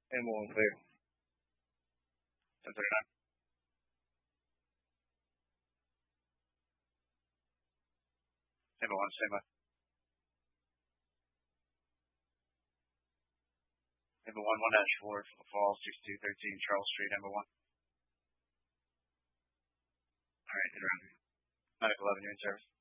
Ammo 1 clear. 1039. Ammo 1, stand by. Ammo 1, 1-4, fall 6213 Charles Street, Ammo 1. Alright, hit around. Medical 11, you're in service.